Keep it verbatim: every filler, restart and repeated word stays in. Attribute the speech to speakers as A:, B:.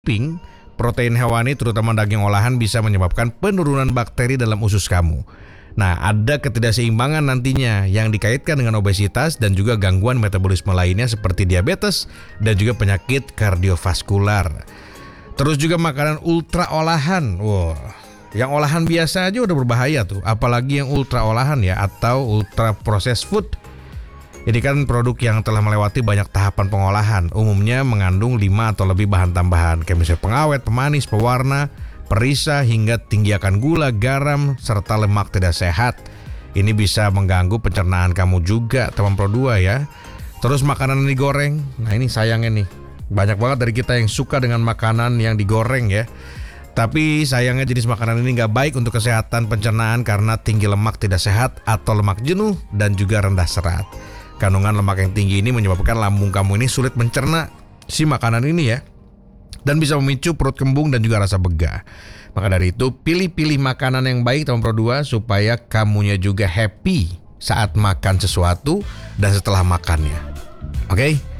A: Ping, protein hewani terutama daging olahan bisa menyebabkan penurunan bakteri dalam usus kamu. Nah, ada ketidakseimbangan nantinya yang dikaitkan dengan obesitas dan juga gangguan metabolisme lainnya seperti diabetes dan juga penyakit kardiovaskular. Terus juga makanan ultra olahan. Wow, yang olahan biasa aja udah berbahaya tuh, apalagi yang ultra olahan ya atau ultra processed food. Ini kan produk yang telah melewati banyak tahapan pengolahan, umumnya mengandung lima atau lebih bahan tambahan, kayak misalnya pengawet, pemanis, pewarna, perisa, hingga tinggi akan gula, garam, serta lemak tidak sehat. Ini bisa mengganggu pencernaan kamu juga, teman Pro dua ya. Terus makanan yang digoreng, nah ini sayangnya nih, banyak banget dari kita yang suka dengan makanan yang digoreng ya. Tapi sayangnya jenis makanan ini nggak baik untuk kesehatan pencernaan karena tinggi lemak tidak sehat atau lemak jenuh dan juga rendah serat. Kandungan lemak yang tinggi ini menyebabkan lambung kamu ini sulit mencerna si makanan ini ya, dan bisa memicu perut kembung dan juga rasa begah. Maka dari itu pilih-pilih makanan yang baik teman Pro dua supaya kamunya juga happy saat makan sesuatu dan setelah makannya. Oke?